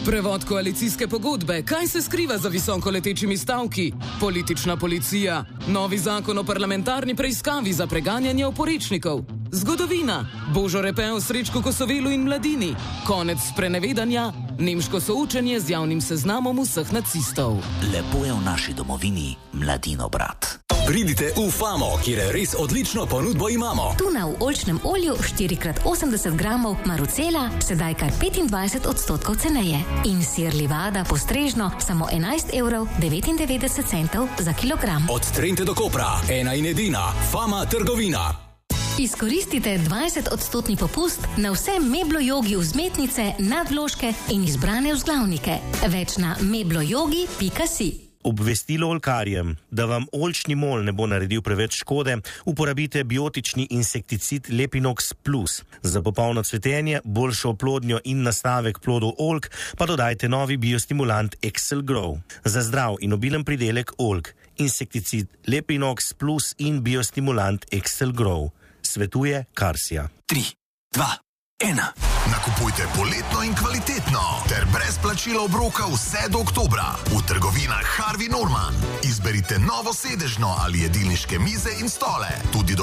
Prevod koalicijske pogodbe, kaj se skriva za visokoletečimi stavki? Politična policija, novi zakon o parlamentarni preiskavi za preganjanje oporečnikov, zgodovina, Božo Repev, Srečko Kosovelu in Mladini, konec sprenevedanja, nemško součenje z javnim seznamom vseh nacistov. Lepo je v naši domovini, Mladino brat. Pridite v Famo, kjer res odlično ponudbo imamo. Tuna v oljčnem olju 4x80 gramov Marucela, sedaj kar 25% ceneje. In sir Livada postrežno, samo 11,99 € za kilogram. Od Trente do Kopra, ena in edina, Fama trgovina. Izkoristite 20% popust na vse meblojogi vzmetnice, nadvložke in izbrane vzglavnike. Več na meblojogi.si. Obvestilo oljkarjem, da vam oljčni mol ne bo naredil preveč škode, uporabite biotični insekticid Lepinox Plus. Za popolno cvetenje, boljšo oplodnjo in nastavek plodov oljk pa dodajte novi biostimulant Excel Grow. Za zdrav in obilen pridelek oljk, insekticid Lepinox Plus in biostimulant Excel Grow. Svetuje Karsija. 3, 2, 1. Nakupujte poletno in kvalitetno ter brez plačila obroka vse do oktobra v trgovinah Harvey Norman. Izberite novo sedežno ali jedilniške mize in stole. Tudi do